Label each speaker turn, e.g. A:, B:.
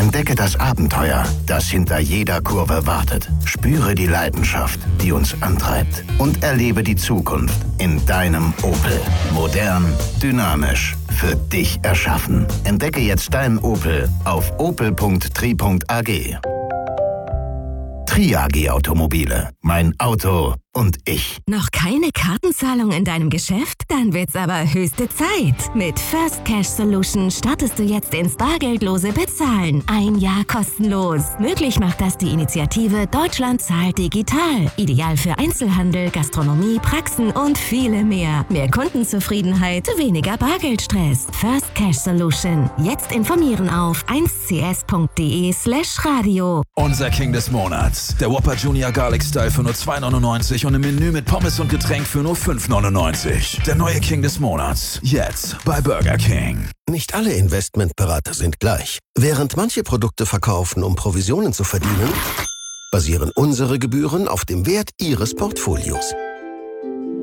A: Entdecke das Abenteuer, das hinter jeder Kurve wartet. Spüre die Leidenschaft, die uns antreibt. Und erlebe die Zukunft in deinem Opel. Modern, dynamisch, für dich erschaffen. Entdecke jetzt deinen Opel auf opel.tri.ag. Tri-AG Automobile. Mein Auto und ich.
B: Noch keine Kartenzahlung in deinem Geschäft? Dann wird's aber höchste Zeit. Mit First Cash Solution startest du jetzt ins bargeldlose Bezahlen. 1 Jahr kostenlos. Möglich macht das die Initiative Deutschland zahlt digital. Ideal für Einzelhandel, Gastronomie, Praxen und viele mehr. Mehr Kundenzufriedenheit, weniger Bargeldstress. First Cash Solution. Jetzt informieren auf 1cs.de/radio.
C: Unser King des Monats. Der Whopper Junior Garlic Style für nur $2,99 und im Menü mit Pommes und Getränk für nur $5,99. Der neue King des Monats. Jetzt bei Burger King.
D: Nicht alle Investmentberater sind gleich. Während manche Produkte verkaufen, um Provisionen zu verdienen, basieren unsere Gebühren auf dem Wert Ihres Portfolios.